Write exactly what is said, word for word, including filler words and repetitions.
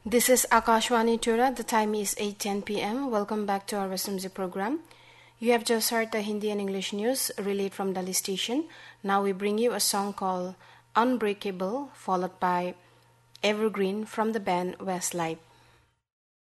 This is Akashwani Tura. The time is eight ten p m Welcome back to our Western Music program. You have just heard the Hindi and English news relayed from Delhi station. Now we bring you a song called Unbreakable, followed by Evergreen from the band Westlife.